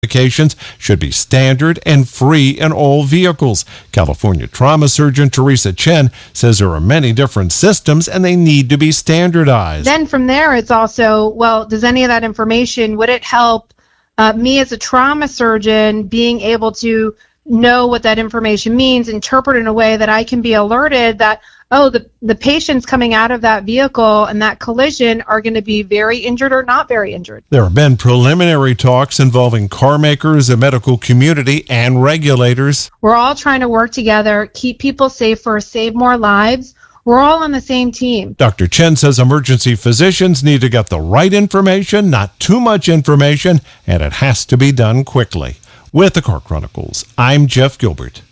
medications should be standard and free in all vehicles. California trauma surgeon Teresa Chen says there are many different systems and they need to be standardized. Then from there, it's also, well, does any of that information, would it help me as a trauma surgeon being able to know what that information means, interpret in a way that I can be alerted that, oh, the patients coming out of that vehicle and that collision are going to be very injured or not very injured. There have been preliminary talks involving car makers, the medical community, and regulators. We're all trying to work together, keep people safer, save more lives. We're all on the same team. Dr. Chen says emergency physicians need to get the right information, not too much information, and it has to be done quickly. With the Car Chronicles, I'm Jeff Gilbert.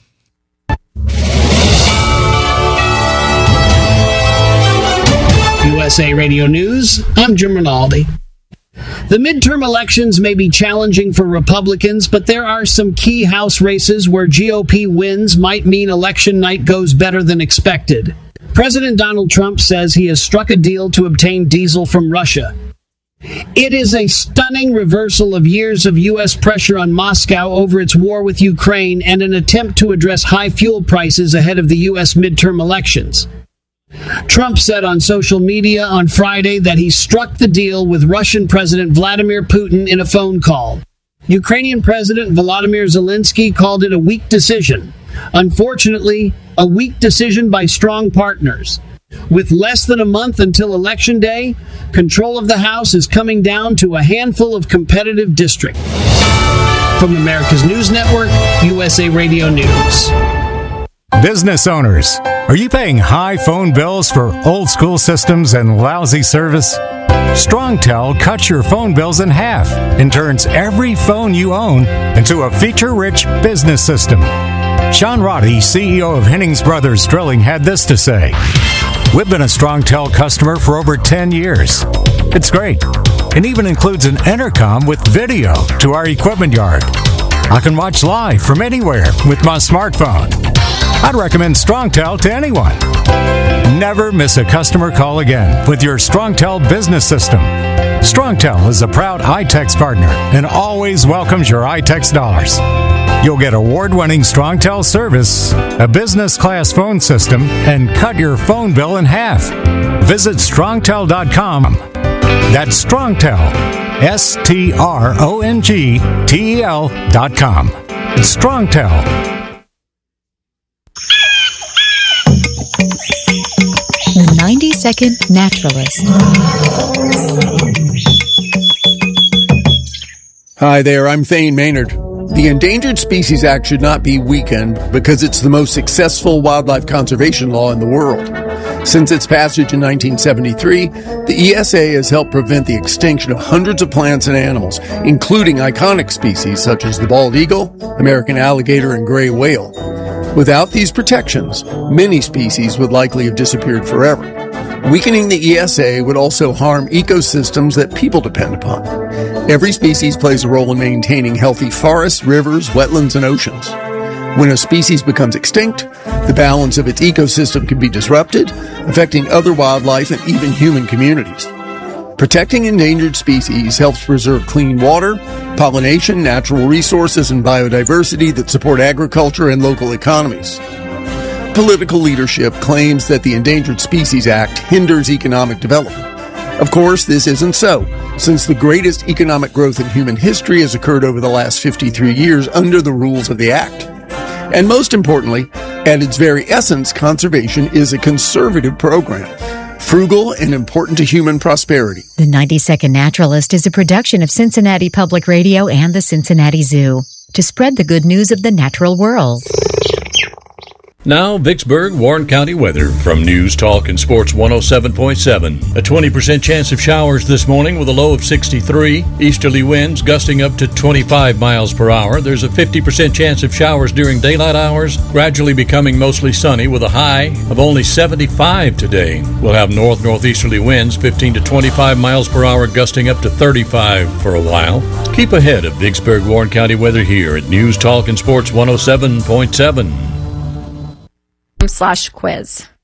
USA Radio News, I'm Jim Rinaldi. The midterm elections may be challenging for Republicans, but there are some key House races where GOP wins might mean election night goes better than expected. President Donald Trump says he has struck a deal to obtain diesel from Russia. It is a stunning reversal of years of U.S. pressure on Moscow over its war with Ukraine and an attempt to address high fuel prices ahead of the U.S. midterm elections. Trump said on social media on Friday that he struck the deal with Russian President Vladimir Putin in a phone call. Ukrainian President Volodymyr Zelensky called it a weak decision. Unfortunately, a weak decision by strong partners. With less than a month until Election Day, control of the House is coming down to a handful of competitive districts. From America's News Network, USA Radio News. Business owners, are you paying high phone bills for old school systems and lousy service? StrongTel cuts your phone bills in half and turns every phone you own into a feature-rich business system. Sean Roddy, CEO of Hennings Brothers Drilling, had this to say. We've been a StrongTel customer for over 10 years. It's great. It even includes an intercom with video to our equipment yard. I can watch live from anywhere with my smartphone. I'd recommend StrongTel to anyone. Never miss a customer call again with your StrongTel business system. StrongTel is a proud iTex partner and always welcomes your iTex dollars. You'll get award-winning StrongTel service, a business-class phone system, and cut your phone bill in half. Visit StrongTel.com. That's StrongTel, StrongTel.com. It's StrongTel. The 90-Second Naturalist. Hi there, I'm Thane Maynard. The Endangered Species Act should not be weakened because it's the most successful wildlife conservation law in the world. Since its passage in 1973, the ESA has helped prevent the extinction of hundreds of plants and animals, including iconic species such as the bald eagle, American alligator, and gray whale. Without these protections, many species would likely have disappeared forever. Weakening the ESA would also harm ecosystems that people depend upon. Every species plays a role in maintaining healthy forests, rivers, wetlands, and oceans. When a species becomes extinct, the balance of its ecosystem can be disrupted, affecting other wildlife and even human communities. Protecting endangered species helps preserve clean water, pollination, natural resources, and biodiversity that support agriculture and local economies. Political leadership claims that the Endangered Species Act hinders economic development. Of course, this isn't so, since the greatest economic growth in human history has occurred over the last 53 years under the rules of the Act. And most importantly, at its very essence, conservation is a conservative program, frugal and important to human prosperity. The 90-Second Naturalist is a production of Cincinnati Public Radio and the Cincinnati Zoo to spread the good news of the natural world. Now, Vicksburg, Warren County weather from News Talk and Sports 107.7. A 20% chance of showers this morning with a low of 63. Easterly winds gusting up to 25 miles per hour. There's a 50% chance of showers during daylight hours, gradually becoming mostly sunny with a high of only 75 today. We'll have northeasterly winds 15 to 25 miles per hour, gusting up to 35 for a while. Keep ahead of Vicksburg, Warren County weather here at News Talk and Sports 107.7. /quiz.